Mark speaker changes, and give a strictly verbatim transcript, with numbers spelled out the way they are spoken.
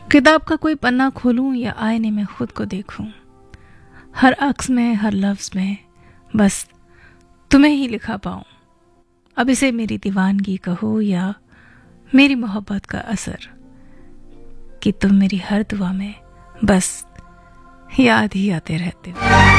Speaker 1: किताब का कोई पन्ना खोलूं या आईने में खुद को देखूं, हर अक्स में हर लफ्ज में बस तुम्हें ही लिखा पाऊं। अब इसे मेरी दीवानगी कहो या मेरी मोहब्बत का असर, कि तुम मेरी हर दुआ में बस याद ही आते रहते हो।